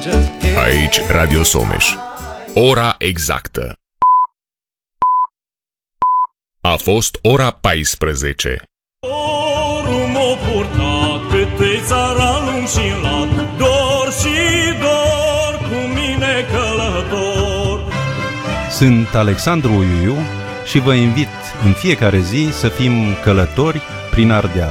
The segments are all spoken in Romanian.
Aici Radio Someș. Ora exactă a fost ora 14. Dorul m-o purta câte țara lung și lat, dor și dor cu mine călător. Sunt Alexandru Uiuiu și vă invit în fiecare zi să fim călători prin Ardeal.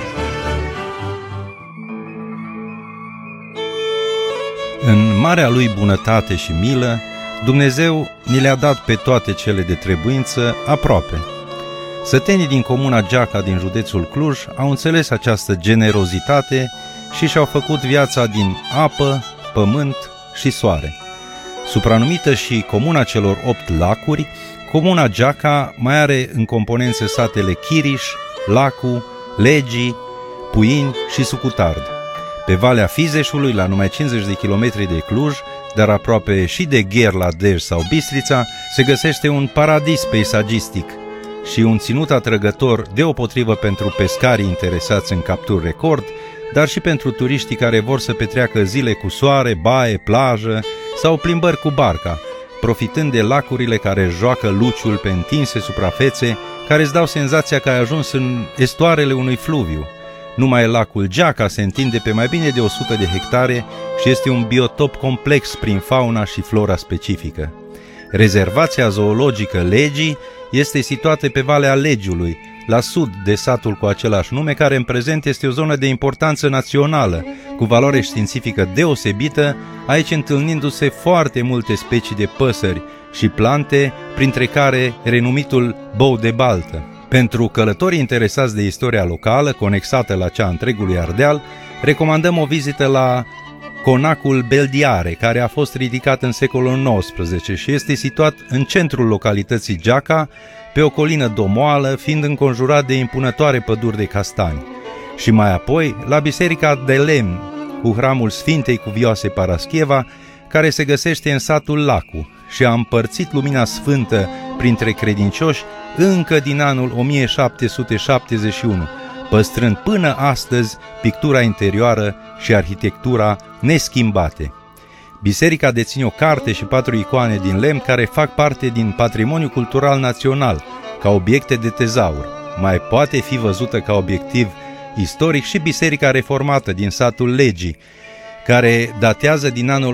În marea lui bunătate și milă, Dumnezeu ni le-a dat pe toate cele de trebuință aproape. Sătenii din comuna Geaca din județul Cluj au înțeles această generozitate și și-au făcut viața din apă, pământ și soare. Supranumită și comuna celor 8 lacuri, comuna Geaca mai are în componențe satele Chiriș, Lacu, Legii, Puini și Sucutard. Pe Valea Fizeșului, la numai 50 de kilometri de Cluj, dar aproape și de Gherla, Dej sau Bistrița, se găsește un paradis peisagistic și un ținut atrăgător deopotrivă pentru pescarii interesați în capturi record, dar și pentru turiștii care vor să petreacă zile cu soare, baie, plajă sau plimbări cu barca, profitând de lacurile care joacă luciul pe întinse suprafețe, care îți dau senzația că ai ajuns în estoarele unui fluviu. Numai lacul Geaca se întinde pe mai bine de 100 de hectare și este un biotop complex prin fauna și flora specifică. Rezervația zoologică Legii este situată pe Valea Legiului, la sud de satul cu același nume, care în prezent este o zonă de importanță națională, cu valoare științifică deosebită, aici întâlnindu-se foarte multe specii de păsări și plante, printre care renumitul bou de baltă. Pentru călătorii interesați de istoria locală, conexată la cea întregului Ardeal, recomandăm o vizită la Conacul Beldiare, care a fost ridicat în secolul XIX și este situat în centrul localității Geaca, pe o colină domoală, fiind înconjurat de impunătoare păduri de castani. Și mai apoi la Biserica de Lemn, cu hramul Sfintei Cuvioase Parascheva, care se găsește în satul Lacu și a împărțit lumina sfântă printre credincioși încă din anul 1771, păstrând până astăzi pictura interioară și arhitectura neschimbate. Biserica deține o carte și 4 icoane din lemn care fac parte din patrimoniul cultural național, ca obiecte de tezaur. Mai poate fi văzută ca obiectiv istoric și Biserica Reformată din satul Legii, care datează din anul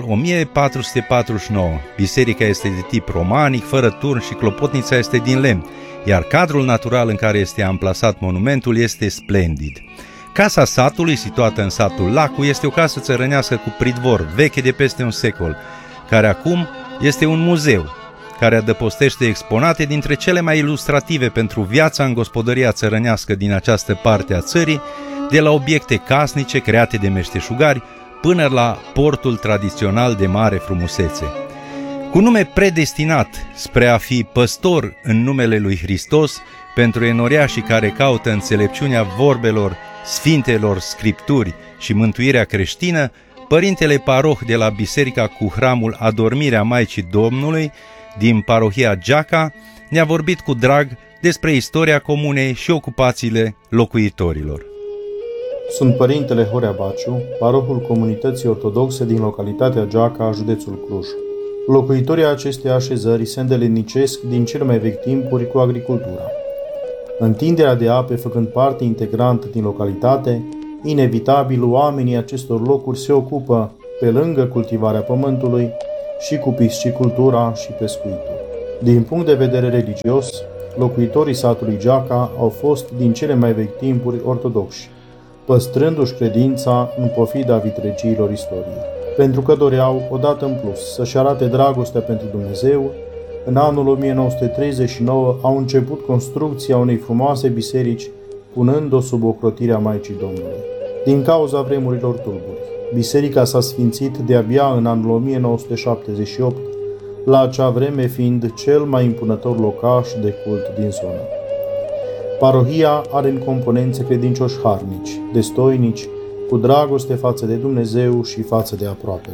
1449. Biserica este de tip romanic, fără turn și clopotnița este din lemn, iar cadrul natural în care este amplasat monumentul este splendid. Casa satului, situată în satul Lacu, este o casă țărănească cu pridvor, veche de peste un secol, care acum este un muzeu, care adăpostește exponate dintre cele mai ilustrative pentru viața în gospodăria țărănească din această parte a țării, de la obiecte casnice create de meșteșugari, până la portul tradițional de mare frumusețe. Cu nume predestinat spre a fi păstor în numele lui Hristos pentru enoriașii care caută înțelepciunea vorbelor Sfintelor Scripturi și mântuirea creștină, părintele paroh de la Biserica cu hramul Adormirea Maicii Domnului din parohia Geaca ne-a vorbit cu drag despre istoria comunei și ocupațiile locuitorilor. Sunt părintele Horea Baciu, parohul comunității ortodoxe din localitatea Geaca, județul Cluj. Locuitorii acestei așezări se îndelenicesc din cele mai vechi timpuri cu agricultura. Întinderea de ape făcând parte integrantă din localitate, inevitabil oamenii acestor locuri se ocupă, pe lângă cultivarea pământului, și cu piscicultura și pescuitul. Din punct de vedere religios, locuitorii satului Geaca au fost din cele mai vechi timpuri ortodoxi, păstrându-și credința în pofida vitregiilor istoriei. Pentru că doreau, odată în plus, să-și arate dragostea pentru Dumnezeu, în anul 1939 au început construcția unei frumoase biserici, punând-o sub ocrotirea Maicii Domnului. Din cauza vremurilor tulburi, biserica s-a sfințit de-abia în anul 1978, la acea vreme fiind cel mai impunător locaș de cult din zonă. Parohia are în componențe credincioși harnici, destoinici, cu dragoste față de Dumnezeu și față de aproapele.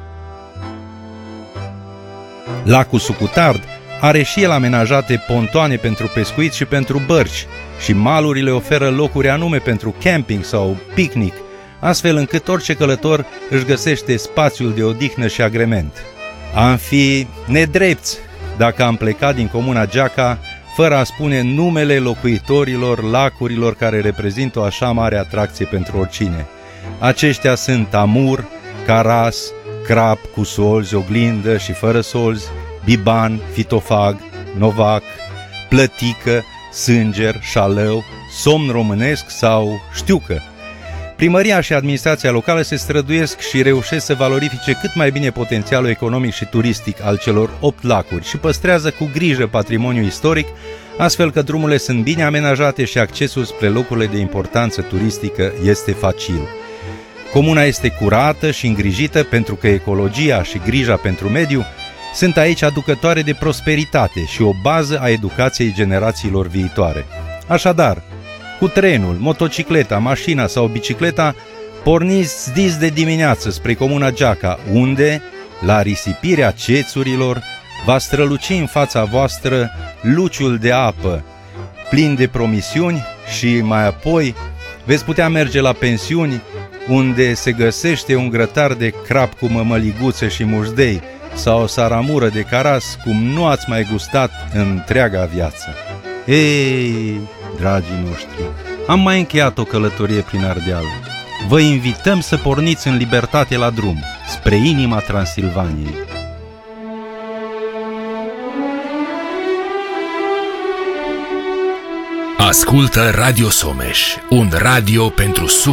Lacul Sucutard are și el amenajate pontoane pentru pescuit și pentru bărci și malurile oferă locuri anume pentru camping sau picnic, astfel încât orice călător își găsește spațiul de odihnă și agrement. Am fi nedrepți dacă am plecat din comuna Giaca fără a spune numele locuitorilor lacurilor care reprezintă o așa mare atracție pentru oricine. Aceștia sunt Amur, Caras, Crap cu solzi, oglindă și fără solzi, Biban, Fitofag, Novac, Plătică, Sânger, Șalău, Somn românesc sau Știucă. Primăria și administrația locală se străduiesc și reușesc să valorifice cât mai bine potențialul economic și turistic al celor 8 lacuri și păstrează cu grijă patrimoniul istoric, astfel că drumurile sunt bine amenajate și accesul spre locurile de importanță turistică este facil. Comuna este curată și îngrijită pentru că ecologia și grija pentru mediu sunt aici aducătoare de prosperitate și o bază a educației generațiilor viitoare. Așadar, cu trenul, motocicleta, mașina sau bicicleta, porniți dis de dimineață spre comuna Giaca, unde, la risipirea cețurilor, va străluci în fața voastră luciul de apă, plin de promisiuni, și mai apoi veți putea merge la pensiuni, unde se găsește un grătar de crap cu mămăliguțe și mușdei sau o saramură de caras cum nu ați mai gustat în întreaga viață. Ei, dragii noștri, am mai încheiat o călătorie prin Ardeal. Vă invităm să porniți în libertate la drum, spre inima Transilvaniei. Ascultă Radio Someș, un radio pentru suflet.